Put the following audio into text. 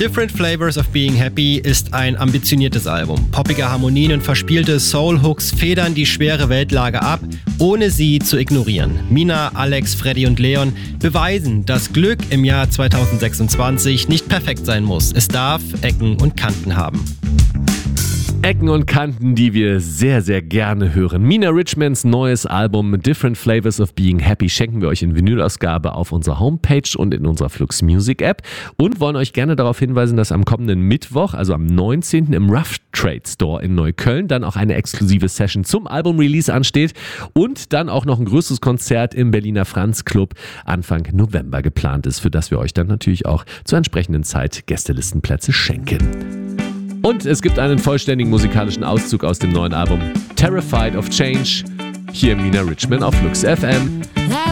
Different Flavors of Being Happy ist ein ambitioniertes Album. Poppige Harmonien und verspielte Soul-Hooks federn die schwere Weltlage ab, ohne sie zu ignorieren. Mina, Alex, Freddy und Leon beweisen, dass Glück im Jahr 2026 nicht perfekt sein muss. Es darf Ecken und Kanten haben. Ecken und Kanten, die wir sehr, sehr gerne hören. Mina Richmans neues Album Different Flavors of Being Happy schenken wir euch in Vinylausgabe auf unserer Homepage und in unserer Flux Music App und wollen euch gerne darauf hinweisen, dass am kommenden Mittwoch, also am 19. im Rough Trade Store in Neukölln dann auch eine exklusive Session zum Album-Release ansteht und dann auch noch ein größeres Konzert im Berliner Franz Club Anfang November geplant ist, für das wir euch dann natürlich auch zur entsprechenden Zeit Gästelistenplätze schenken. Und es gibt einen vollständigen musikalischen Auszug aus dem neuen Album Terrified of Change. Hier Mina Richman auf Flux FM.